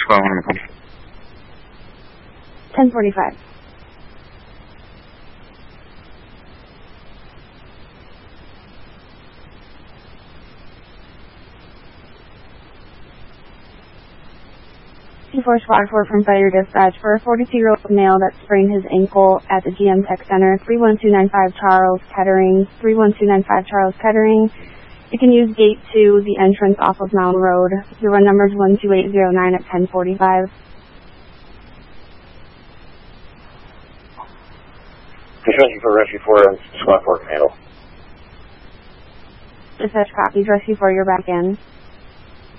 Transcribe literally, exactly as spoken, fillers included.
Squad one. ten forty-five. four Squad four from Fire Dispatch for a forty-two-year-old male that sprained his ankle at the G M Tech Center, three one two nine five Charles Kettering, three one two nine five Charles Kettering. You can use gate two, the entrance off of Mound Road. Your run number is one two eight zero nine at ten forty-five. Dispatching for Rescue four and Squad four can handle. Dispatch copies, Rescue four, you're back in.